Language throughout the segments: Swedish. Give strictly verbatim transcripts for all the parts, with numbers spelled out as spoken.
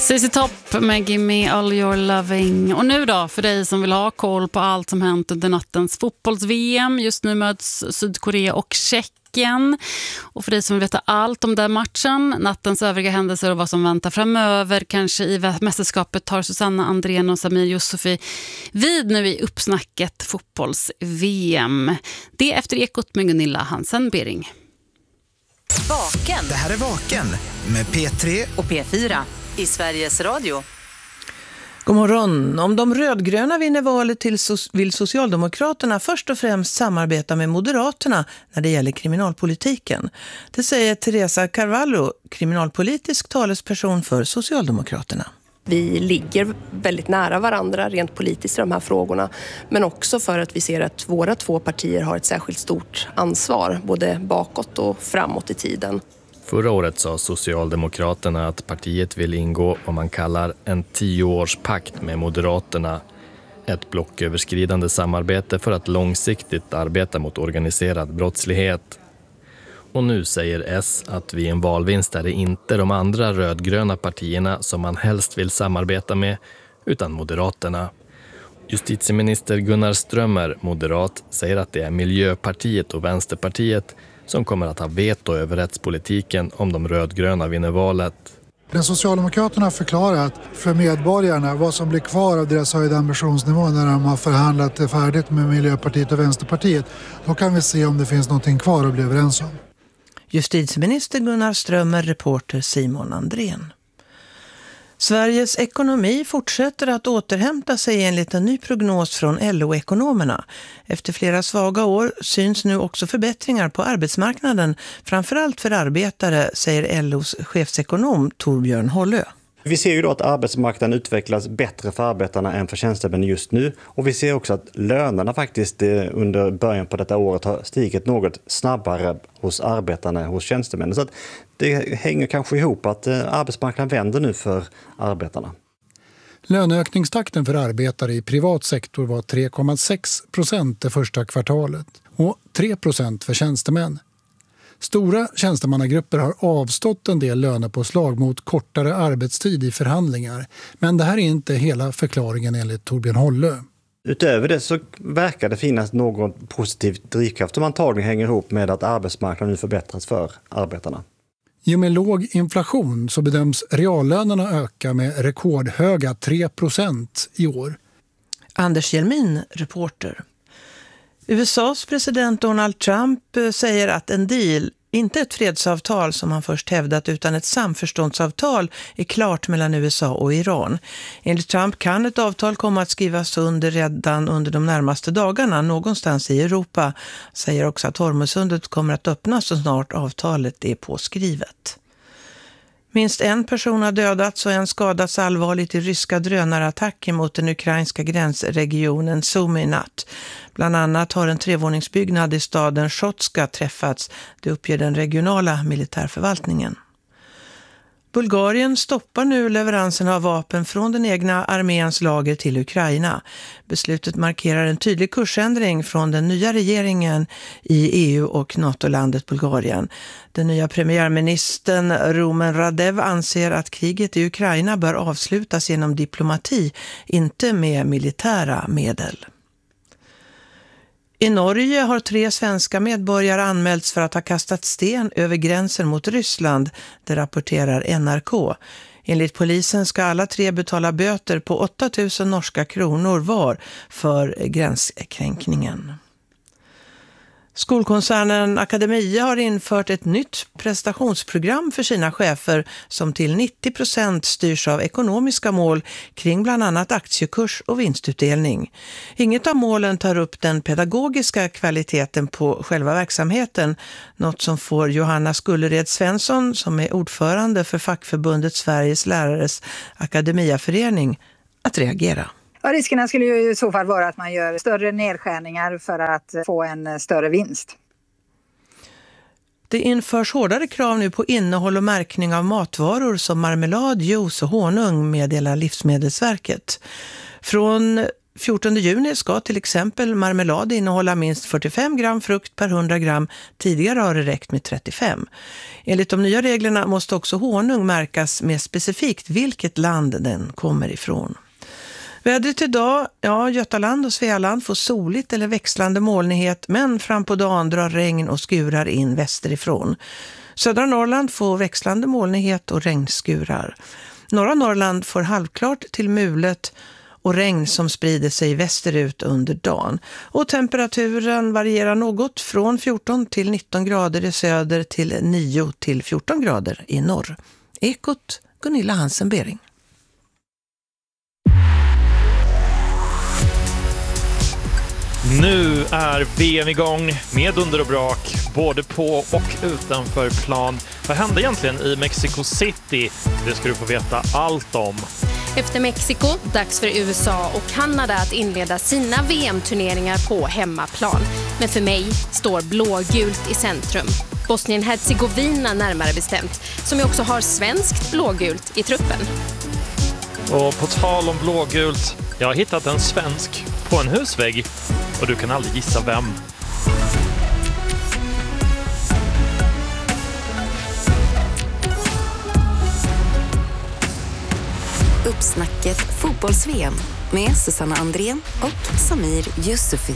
C C Topp med Gimme All Your Loving. Och nu då, för dig som vill ha koll på allt som hänt under nattens fotbolls-V M. Just nu möts Sydkorea och Tjeckien. Och för dig som vill veta allt om den matchen, nattens övriga händelser och vad som väntar framöver, kanske i mästerskapet, tar Susanna Andrén och Samir Yusufi vid nu i uppsnacket fotbolls-V M. Det efter Ekot med Gunilla Hansen-Bering. Vaken. Det här är Vaken med P tre och P fyra i Sveriges Radio. God morgon. Om de rödgröna vinner valet till so- vill Socialdemokraterna först och främst samarbeta med Moderaterna när det gäller kriminalpolitiken. Det säger Teresa Carvalho, kriminalpolitisk talesperson för Socialdemokraterna. Vi ligger väldigt nära varandra rent politiskt i de här frågorna, men också för att vi ser att våra två partier har ett särskilt stort ansvar, både bakåt och framåt i tiden. Förra året sa Socialdemokraterna att partiet vill ingå vad man kallar en tioårspakt med Moderaterna. Ett blocköverskridande samarbete för att långsiktigt arbeta mot organiserad brottslighet. Och nu säger S att vid en valvinst är det inte de andra rödgröna partierna som man helst vill samarbeta med, utan Moderaterna. Justitieminister Gunnar Strömmer, moderat, säger att det är Miljöpartiet och Vänsterpartiet som kommer att ha veto över rättspolitiken om de rödgröna vinner valet. Den Socialdemokraterna har förklarat för medborgarna vad som blir kvar av deras höjda ambitionsnivå när de har förhandlat det färdigt med Miljöpartiet och Vänsterpartiet. Då kan vi se om det finns någonting kvar att bli överens om. Justitieminister Gunnar Strömmer, reporter Simon Andrén. Sveriges ekonomi fortsätter att återhämta sig enligt en ny prognos från L O-ekonomerna. Efter flera svaga år syns nu också förbättringar på arbetsmarknaden, framförallt för arbetare, säger L O:s chefsekonom Torbjörn Hållö. Vi ser ju då att arbetsmarknaden utvecklas bättre för arbetarna än för tjänstemän just nu. Och vi ser också att lönerna faktiskt under början på detta året har stigit något snabbare hos arbetarna än hos tjänstemännen. Så att det hänger kanske ihop att arbetsmarknaden vänder nu för arbetarna. Löneökningstakten för arbetare i privat sektor var tre komma sex procent det första kvartalet och tre procent för tjänstemän. Stora tjänstemannagrupper har avstått en del lönepåslag mot kortare arbetstid i förhandlingar. Men det här är inte hela förklaringen enligt Torbjörn Hållö. Utöver det så verkar det finnas någon positiv drivkraft som antagligen hänger ihop med att arbetsmarknaden nu förbättras för arbetarna. I och med låg inflation så bedöms reallönerna öka med rekordhöga tre procent i år. Anders Hjelmin, reporter. U S A:s president Donald Trump säger att en deal, inte ett fredsavtal som han först hävdat utan ett samförståndsavtal, är klart mellan U S A och Iran. Enligt Trump kan ett avtal komma att skrivas under redan under de närmaste dagarna någonstans i Europa. Säger också att Hormuzsundet kommer att öppnas så snart avtalet är påskrivet. Minst en person har dödats och en skadats allvarligt i ryska drönarattacker mot den ukrainska gränsregionen Sumy i natt. Bland annat har en trevåningsbyggnad i staden Shotska träffats, det uppger den regionala militärförvaltningen. Bulgarien stoppar nu leveransen av vapen från den egna arméns lager till Ukraina. Beslutet markerar en tydlig kursändring från den nya regeringen i E U och NATO-landet Bulgarien. Den nya premiärministern Rumen Radev anser att kriget i Ukraina bör avslutas genom diplomati, inte med militära medel. I Norge har tre svenska medborgare anmälts för att ha kastat sten över gränsen mot Ryssland, det rapporterar N R K. Enligt polisen ska alla tre betala böter på åtta tusen norska kronor var för gränskränkningen. Skolkoncernen Academia har infört ett nytt prestationsprogram för sina chefer som till nittio procent styrs av ekonomiska mål kring bland annat aktiekurs och vinstutdelning. Inget av målen tar upp den pedagogiska kvaliteten på själva verksamheten, något som får Johanna Skullered Svensson, som är ordförande för fackförbundet Sveriges lärares Akademiaförening, att reagera. Ja, riskerna skulle ju i så fall vara att man gör större nedskärningar för att få en större vinst. Det införs hårdare krav nu på innehåll och märkning av matvaror som marmelad, juice och honung, meddelar Livsmedelsverket. Från fjortonde juni ska till exempel marmelad innehålla minst fyrtiofem gram frukt per hundra gram. Tidigare har det räckt med trettiofem. Enligt de nya reglerna måste också honung märkas med specifikt vilket land den kommer ifrån. Vädret idag, ja, Götaland och Svealand får soligt eller växlande molnighet, men fram på dagen drar regn och skurar in västerifrån. Södra Norrland får växlande molnighet och regnskurar. Norra Norrland får halvklart till mulet och regn som sprider sig västerut under dagen. Och temperaturen varierar något från fjorton till nitton grader i söder till nio till fjorton grader i norr. Ekot, Gunilla Hansen-Bering. Nu är V M igång med under och brak, både på och utanför plan. Vad hände egentligen i Mexico City? Det ska du få veta allt om. Efter Mexiko, dags för U S A och Kanada att inleda sina V M-turneringar på hemmaplan. Men för mig står blågult i centrum. Bosnien-Herzegovina närmare bestämt, som ju också har svenskt blågult i truppen. Och på tal om blågult, jag har hittat en svensk på en husvägg. Och du kan aldrig gissa vem. Uppsnacket fotbolls-V M med Susanna Andrén och Samir Yusufi.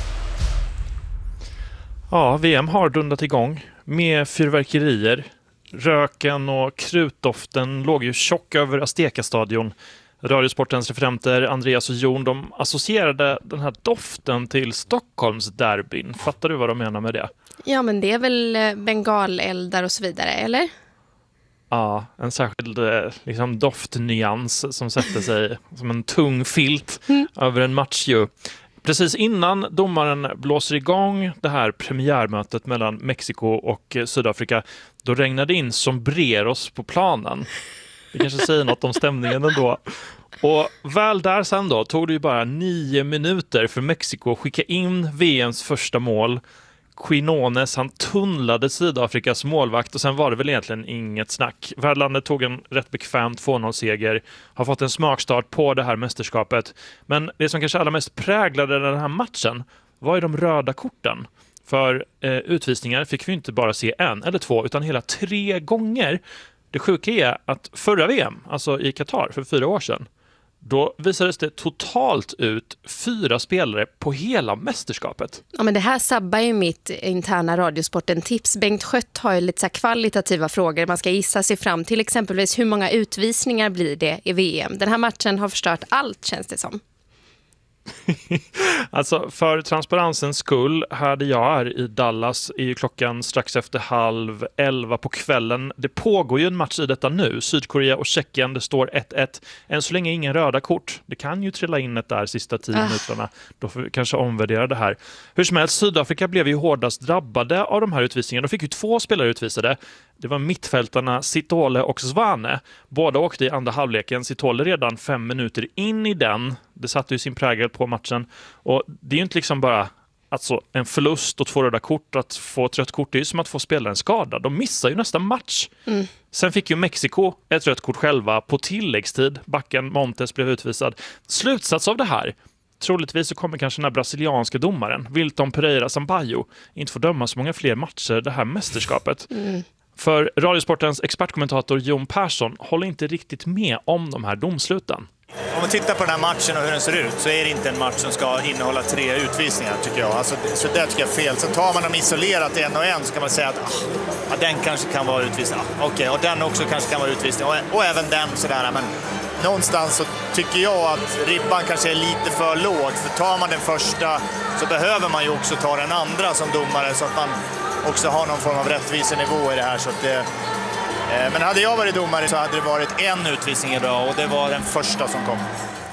Ja, V M har dundat igång med fyrverkerier. Röken och krutdoften låg ju tjock över Azteca-stadion. Radiosportens referenter Andreas och Jon, de associerade den här doften till Stockholms derbyn. Fattar du vad de menar med det? Ja, men det är väl bengaleldar och så vidare, eller? Ja, en särskild liksom, doftnyans som sätter sig som en tung filt mm. över en match ju. Precis innan domaren blåser igång det här premiärmötet mellan Mexiko och Sydafrika, då regnade in sombreros på planen. Det kanske säger något om stämningen ändå. Och väl där sen då tog det ju bara nio minuter för Mexiko att skicka in V M:s första mål. Quinones, han tunnlade Sydafrikas målvakt och sen var det väl egentligen inget snack. Värdlandet tog en rätt bekväm två noll-seger, har fått en smakstart på det här mästerskapet. Men det som kanske allra mest präglade den här matchen var ju de röda korten. För eh, utvisningar fick vi inte bara se en eller två utan hela tre gånger. Det sjuka är att förra V M, alltså i Qatar för fyra år sedan, då visades det totalt ut fyra spelare på hela mästerskapet. Ja, men det här sabbar ju mitt interna Radiosporten-tips. Bengt Skött har ju lite så här kvalitativa frågor. Man ska gissa sig fram till exempelvis hur många utvisningar blir det i V M. Den här matchen har förstört allt, känns det som. Alltså för transparensens skull, här där jag är i Dallas är ju klockan strax efter halv elva på kvällen. Det pågår ju en match i detta nu. Sydkorea och Tjeckien, det står ett ett. Än så länge ingen röda kort. Det kan ju trilla in ett där sista tio uh. minuterna. Då får vi kanske omvärdera det här. Hur som helst, Sydafrika blev ju hårdast drabbade av de här utvisningarna. De fick ju två spelare utvisade. Det var mittfältarna Sitole och Svane. Båda åkte i andra halvleken. Sitole redan fem minuter in i den. Det satte ju sin prägel på matchen. Och det är ju inte liksom bara alltså, en förlust och två röda kort. Att få ett rött kort, det är ju som att få spelaren skadad. De missar ju nästa match. Mm. Sen fick ju Mexiko ett rött kort själva på tilläggstid. Backen Montes blev utvisad. Slutsats av det här. Troligtvis så kommer kanske den här brasilianska domaren, Wilton Pereira Sampaio, inte få döma så många fler matcher det här mästerskapet. Mm. För Radiosportens expertkommentator Jon Persson håller inte riktigt med om de här domsluten. Om man tittar på den här matchen och hur den ser ut så är det inte en match som ska innehålla tre utvisningar tycker jag. Alltså, så det tycker jag är fel. Så tar man dem isolerat en och en så kan man säga att ah, den kanske kan vara utvisning. Ah, Okej, okay. Och den också kanske kan vara utvisning. Och, och även den sådär. Men någonstans så tycker jag att ribban kanske är lite för låg. För tar man den första så behöver man ju också ta den andra som domare så att man också har någon form av rättvisenivå i det här. Så att det, men hade jag varit domare så hade det varit en utvisning idag och det var den första som kom.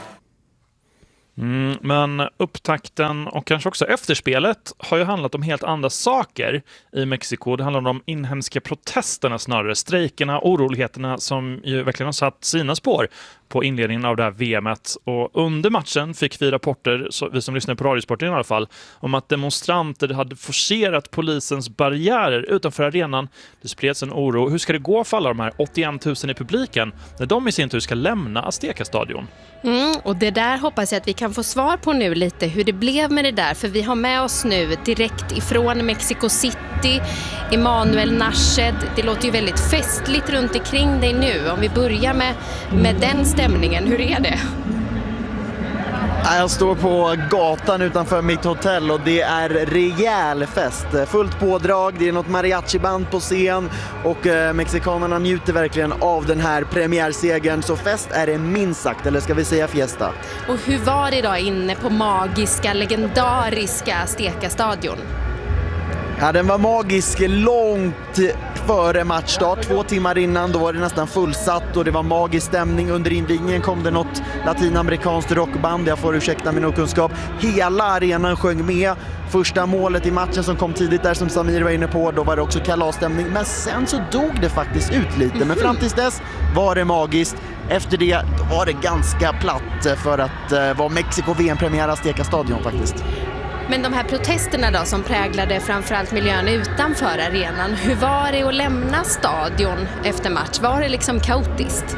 Mm, men upptakten och kanske också efterspelet har ju handlat om helt andra saker i Mexiko. Det handlar om de inhemska protesterna snarare, strejkerna, oroligheterna som ju verkligen har satt sina spår på inledningen av det här V M:et. Och under matchen fick vi rapporter, så vi som lyssnar på Radiosporten i alla fall, om att demonstranter hade forcerat polisens barriärer utanför arenan. Det spreds en oro. Hur ska det gå för alla de här åttioen tusen i publiken när de i sin tur ska lämna Azteca-stadion? Mm, och det där hoppas jag att vi kan kan få svar på nu lite hur det blev med det där. För vi har med oss nu direkt ifrån Mexico City Emanuel Nashed. Det låter ju väldigt festligt runt omkring dig nu. Om vi börjar med, med den stämningen, hur är det? Jag står på gatan utanför mitt hotell och det är rejäl fest. Fullt pådrag, det är något mariachi-band på scen och eh, mexikanerna njuter verkligen av den här premiärsegern. Så fest är det minst sagt, eller ska vi säga fiesta? Och hur var det idag inne på magiska, legendariska Azteca-stadion? Ja, den var magisk långt före matchstart. Två timmar innan då var det nästan fullsatt och det var magisk stämning. Under invigningen kom det något latinamerikanskt rockband, jag får ursäkta min okunskap. Hela arenan sjöng med. Första målet i matchen som kom tidigt där som Samir var inne på, då var det också kalasstämning. Men sen så dog det faktiskt ut lite. Men fram tills dess var det magiskt. Efter det var det ganska platt för att uh, vara Mexiko-V M-premiär Azteca stadion faktiskt. Men de här protesterna då som präglade framförallt miljön utanför arenan, hur var det att lämna stadion efter match? Var det liksom kaotiskt?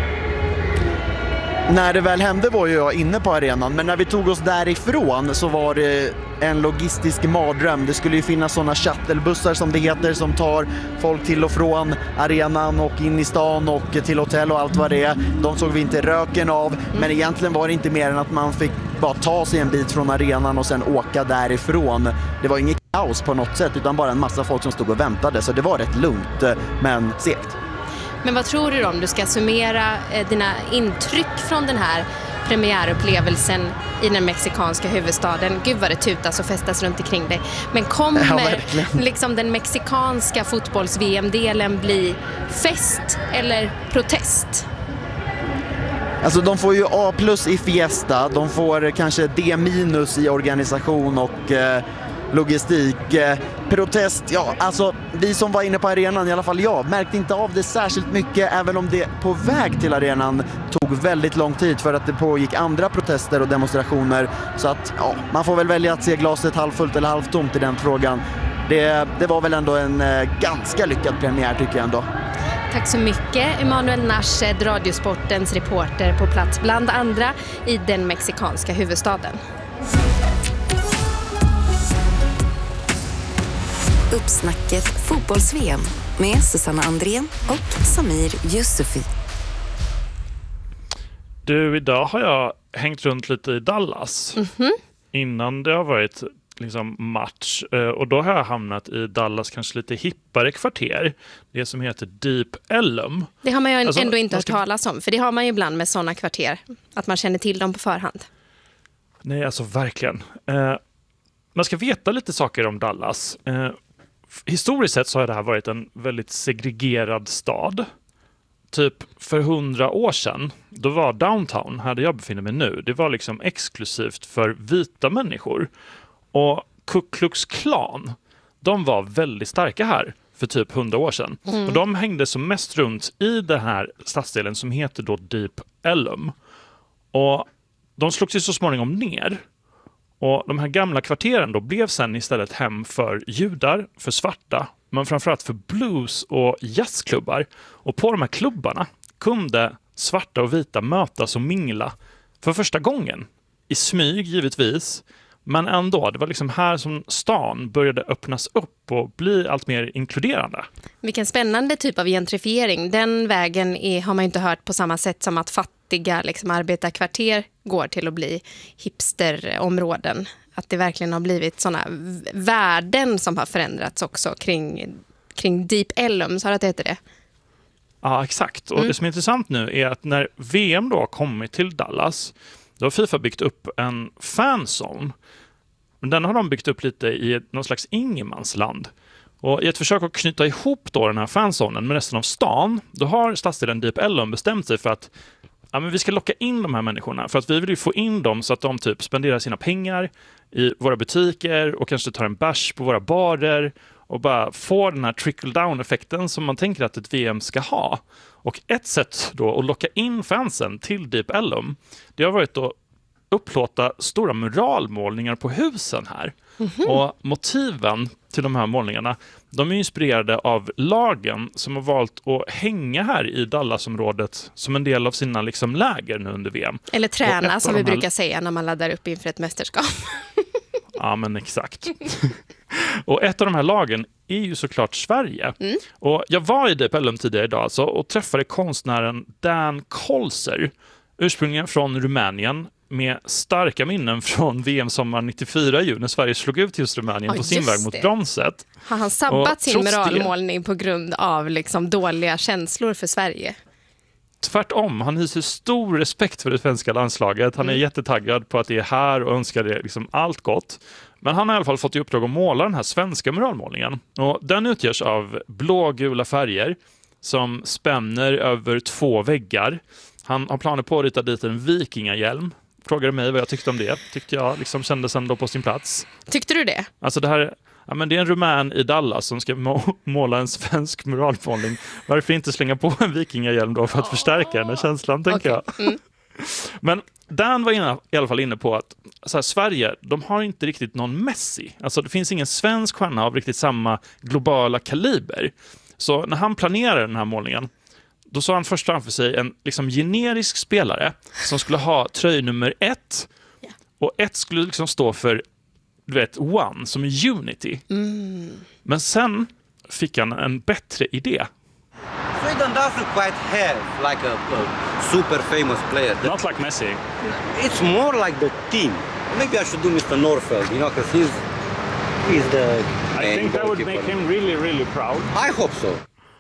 När det väl hände var ju jag inne på arenan, men när vi tog oss därifrån så var det en logistisk mardröm. Det skulle ju finnas sådana shuttlebussar som det heter som tar folk till och från arenan och in i stan och till hotell och allt vad det är. De såg vi inte röken av, men egentligen var det inte mer än att man fick bara ta sig en bit från arenan och sen åka därifrån. Det var inget kaos på något sätt utan bara en massa folk som stod och väntade, så det var rätt lugnt men segt. Men vad tror du om du ska summera eh, dina intryck från den här premiärupplevelsen i den mexikanska huvudstaden? Gud vad det tutas och festas runt omkring dig. Men kommer ja, liksom den mexikanska fotbolls-V M-delen bli fest eller protest? Alltså de får ju A plus i fiesta, de får kanske D minus i organisation och eh, logistik. Eh, protest, ja alltså vi som var inne på arenan, i alla fall jag, märkte inte av det särskilt mycket, även om det på väg till arenan tog väldigt lång tid för att det pågick andra protester och demonstrationer. Så att ja, man får väl välja att se glaset halvfullt eller halvtomt i den frågan. Det, det var väl ändå en eh, ganska lyckad premiär tycker jag ändå. Tack så mycket Emanuel Nashed, Radiosportens reporter på plats bland andra i den mexikanska huvudstaden. Uppsnacket fotbolls-V M med Susanna Andrén och Samir Yusufi. Du, idag har jag hängt runt lite i Dallas Mm-hmm. innan det har varit liksom match. Och då har jag hamnat i Dallas kanske lite hippare kvarter. Det som heter Deep Ellum. Det har man ju alltså, ändå inte hört ska... talas om. För det har man ju ibland med sådana kvarter. Att man känner till dem på förhand. Nej, alltså verkligen. Eh, man ska veta lite saker om Dallas. Eh, historiskt sett så har det här varit en väldigt segregerad stad. Typ för hundra år sedan, då var downtown, här där jag befinner mig nu, det var liksom exklusivt för vita människor. Och Ku Klux Klan, de var väldigt starka här för typ hundra år sedan. Mm. Och de hängde som mest runt i den här stadsdelen som heter då Deep Ellum. Och de slogs ju så småningom ner. Och de här gamla kvarteren då blev sen istället hem för judar, för svarta, men framförallt för blues- och jazzklubbar. Och på de här klubbarna kunde svarta och vita mötas och mingla för första gången. I smyg givetvis, men ändå. Det var liksom här som stan började öppnas upp och bli allt mer inkluderande. Vilken spännande typ av gentrifiering. Den vägen är, har man inte hört på samma sätt som att fattiga liksom, arbetarkvarter går till att bli hipsterområden. Att det verkligen har blivit sådana värden som har förändrats också kring, kring Deep Ellum, så att det heter det. Ja, exakt. Och mm. det som är intressant nu är att när V M då har kommit till Dallas, då har FIFA byggt upp en fanzone. Men den har de byggt upp lite i någon slags ingenmansland. Och i ett försök att knyta ihop då den här fanzonen med resten av stan, då har stadsdelen Deep Ellum bestämt sig för att ja, men vi ska locka in de här människorna. För att vi vill ju få in dem så att de typ spenderar sina pengar i våra butiker och kanske tar en bärs på våra barer och bara får den här trickle-down-effekten som man tänker att ett V M ska ha. Och ett sätt då att locka in fansen till Deep Ellum, det har varit då upplåta stora muralmålningar på husen här. Mm-hmm. Och motiven till de här målningarna, de är inspirerade av lagen som har valt att hänga här i Dallasområdet som en del av sina liksom läger nu under V M. Eller träna som vi här... brukar säga när man laddar upp inför ett mästerskap. Ja, men exakt. Och ett av de här lagen är ju såklart Sverige. Mm. Och jag var i Dipellum tidigare idag alltså, och träffade konstnären Dan Kolser, ursprungligen från Rumänien, med starka minnen från V M-sommaren nittiofyra ju, när Sverige slog ut just Rumänien oh, på sin väg mot det. bronset. Har han sabbat och sin muralmålning det... på grund av liksom dåliga känslor för Sverige? Tvärtom, han hyser stor respekt för det svenska landslaget. Han är mm. jättetaggad på att det är här och önskar det liksom allt gott. Men han har i alla fall fått i uppdrag att måla den här svenska muralmålningen. Och den utgörs av blågula färger som spänner över två väggar. Han har planer på att rita dit en vikingahjälm. Frågade mig vad jag tyckte om det. Tyckte jag liksom kändes ändå på sin plats. Tyckte du det? Alltså det här... Ja, men det är en rumän i Dallas som ska må- måla en svensk muralmålning. Varför inte slänga på en vikingahjälm då för att förstärka den här känslan, tänker okay. jag. Mm. Men Dan var inne, i alla fall inne på att så här, Sverige, de har inte riktigt någon Messi. Alltså det finns ingen svensk stjärna av riktigt samma globala kaliber. Så när han planerade den här målningen, då såg han först framför sig en liksom generisk spelare som skulle ha tröjnummer ett. Yeah. Och ett skulle liksom stå för, du vet, one, som är Unity. Mm. Men sen fick han en bättre idé. Sweden doesn't quite have like a, a super famous player. Not like Messi. It's more like the team. Maybe I should do Mister Norfeld, you know, because he's, he's the... I think that would make him really, really proud. I hope so.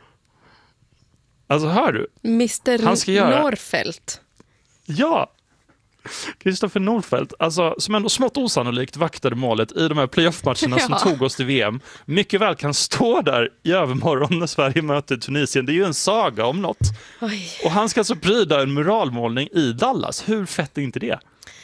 Alltså, hör du? Mister Han ska göra... Norfelt. Ja! Kristoffer Norfelt, alltså, som ändå smått osannolikt vaktade målet i de här playoff-matcherna ja. som tog oss till V M, mycket väl kan stå där i övermorgon när Sverige möter Tunisien. Det är ju en saga om något. Oj. Och han ska alltså pryda en muralmålning i Dallas. Hur fett är inte det?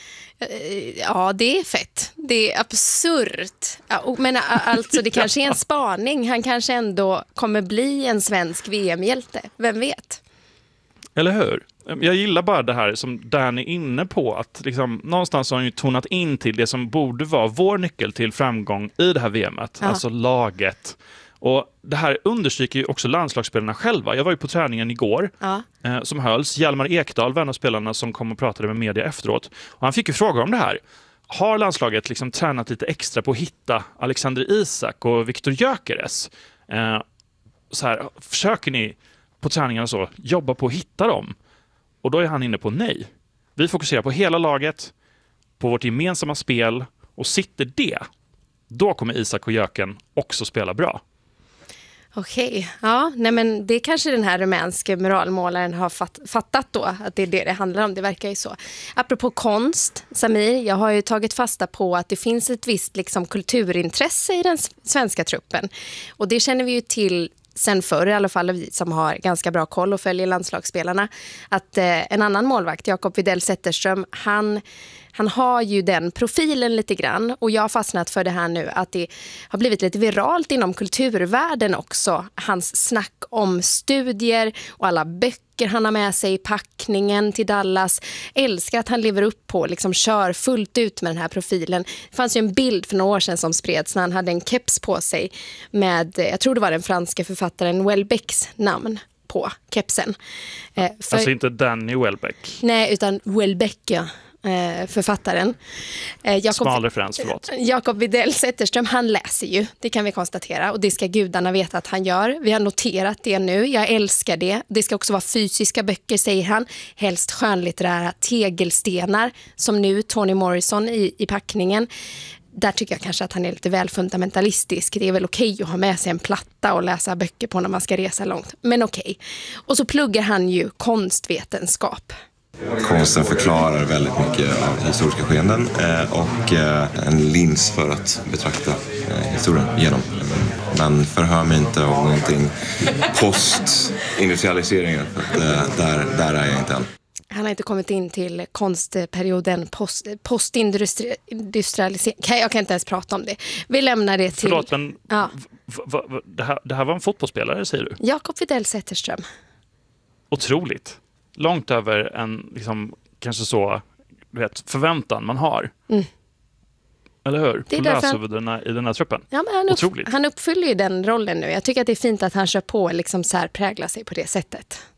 Ja, det är fett. Det är absurt. Men alltså, det kanske är en spaning. Han kanske ändå kommer bli en svensk V M-hjälte. Vem vet? Eller hur? Jag gillar bara det här som Dan är inne på, att liksom, någonstans har han ju tonat in till det som borde vara vår nyckel till framgång i det här V M-et, ja. Alltså laget. Och det här understryker ju också landslagsspelarna själva. Jag var ju på träningen igår ja. eh, som hölls. Hjalmar Ekdal, vän av spelarna som kom och pratade med media efteråt. Och han fick ju frågor om det här. Har landslaget liksom tränat lite extra på att hitta Alexander Isak och Viktor Gyökeres? Eh, så här, försöker ni på träningarna så jobba på att hitta dem? Och då är han inne på nej. Vi fokuserar på hela laget, på vårt gemensamma spel, och sitter det, då kommer Isak och Jöken också spela bra. Okej, okay. ja, nej men det kanske den här rumänske muralmålaren har fatt, fattat då, att det är det det handlar om, det verkar ju så. Apropå konst, Samir, jag har ju tagit fasta på att det finns ett visst liksom kulturintresse i den svenska truppen. Och det känner vi ju till sen förr, i alla fall vi som har ganska bra koll och följer landslagsspelarna, att eh, en annan målvakt, Jakob Widell Zetterström, han, han har ju den profilen lite grann, och jag har fastnat för det här nu, att det har blivit lite viralt inom kulturvärlden också, hans snack om studier och alla böcker han har med sig i packningen till Dallas. Älskar att han lever upp på, liksom kör fullt ut med den här profilen. Det fanns ju en bild för några år sedan som spreds när han hade en keps på sig med, jag tror det var den franska författaren Welbecks namn på kepsen. Eh, för, alltså inte Danny Welbeck. Nej, utan Welbeck, ja. Författaren. Jakob, Smal referens, förlåt. Jakob Widell Zetterström, han läser ju, det kan vi konstatera, och det ska gudarna veta att han gör. Vi har noterat det nu, jag älskar det. Det ska också vara fysiska böcker, säger han. Helst skönlitterära tegelstenar, som nu Toni Morrison i, i packningen. Där tycker jag kanske att han är lite väl fundamentalistisk. Det är väl okej att ha med sig en platta och läsa böcker på när man ska resa långt. Men okej. Och så pluggar han ju konstvetenskap. Konsten förklarar väldigt mycket av historiska skeenden och en lins för att betrakta historien genom. Men förhör mig inte om någonting postindustrialiseringen, för att där, där är jag inte än. Han har inte kommit in till konstperioden post, postindustrialisering. Jag kan inte ens prata om det. Vi lämnar det till... Förlåt, men ja. v- v- v- det, här, det här var en fotbollsspelare, säger du? Jakob Widell Zetterström. Otroligt. Långt över en, liksom, kanske så du vet, förväntan man har. Mm. Eller hur? Det är På därför över den här, i den här truppen. Ja, men han, upp, han uppfyller ju den rollen nu. Jag tycker att det är fint att han kör på och liksom så här präglar sig på det sättet.